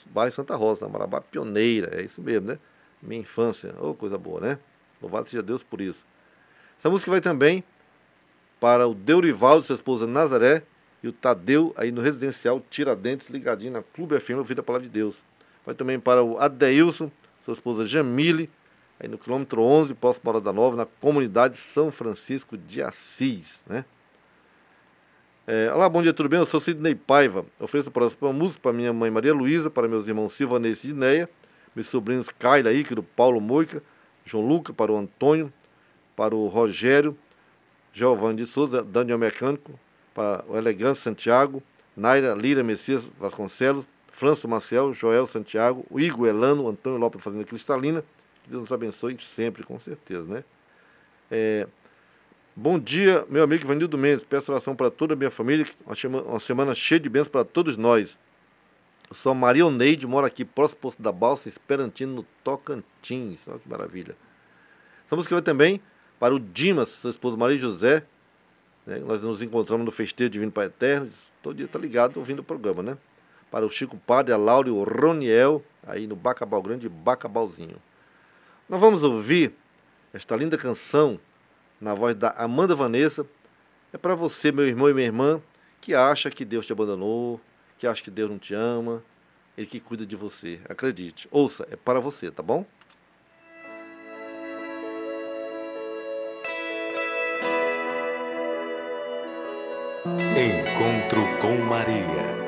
bairro Santa Rosa, na Marabá pioneira, é isso mesmo, né? Minha infância, oh, coisa boa, né? Louvado seja Deus por isso. Essa música vai também para o Deurivaldo, sua esposa Nazaré, e o Tadeu, aí no residencial Tiradentes, ligadinho na Clube FM, ouvindo a palavra de Deus. Vai também para o Adeilson, sua esposa Jamile, aí no quilômetro 11, pós-Morada Nova, na comunidade São Francisco de Assis, né? Olá, bom dia, tudo bem? Eu sou Sidney Paiva. Ofereço uma música para minha mãe Maria Luísa, para meus irmãos Silvanês e Gineia, meus sobrinhos Kaila, Ícaro, Paulo Moica, João Luca, para o Antônio, para o Rogério, Giovanni de Souza, Daniel Mecânico, para o Elegante Santiago, Naira Lira Messias Vasconcelos, Franço Maciel, Joel Santiago, o Igor Elano, Antônio Lopes da Fazenda Cristalina. Que Deus nos abençoe sempre, com certeza, né? Bom dia, meu amigo Ivanildo Mendes. Peço oração para toda a minha família. Uma semana cheia de bênçãos para todos nós. Eu sou a Maria Oneide, moro aqui próximo ao Posto da Balsa, Esperantino, no Tocantins. Olha que maravilha. Essa música vai também para o Dimas, sua esposa Maria José. Né? Nós nos encontramos no Festeiro Divino Pai Eterno. Todo dia está ligado ouvindo o programa, né? Para o Chico Padre, a Laura e o Roniel, aí no Bacabal Grande e Bacabalzinho. Nós vamos ouvir esta linda canção na voz da Amanda Vanessa. É para você, meu irmão e minha irmã, que acha que Deus te abandonou, que acha que Deus não te ama, Ele que cuida de você. Acredite. Ouça, é para você, tá bom? Encontro com Maria.